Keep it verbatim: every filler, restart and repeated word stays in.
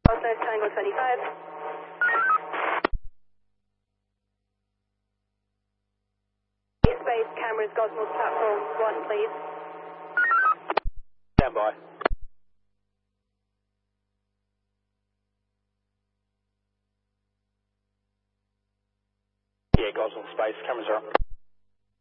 Southwest Tango twenty-five. Space cameras, Gosnells platform one, please. Stand by. Yeah, Gosnells space cameras are up.